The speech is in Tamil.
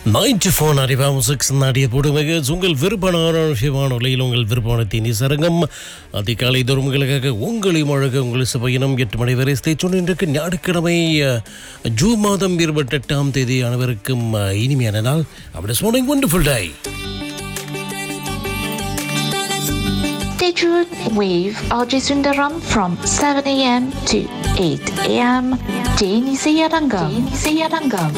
94 அறிவாமுசக்ஸ் நாடிய போடுமிக உங்கள் விருப்பமான உலகில் உங்கள் விருப்பமான தீனி சரங்கம் அதிகாலை தோறும் உங்களுக்காக உங்களையும் அழக உங்கள் பயணம் 8 மணி வரை இன்றைக்கு ஞாயிற்றுக்கிழமை ஜூன் மாதம் 28ஆம் தேதி அனைவருக்கும் இனிமையான நாள். அப்படி morning wonderful day. Stay tuned with RJ Sundaram from 7 a.m. to 8 a.m. Jane Sayarangam.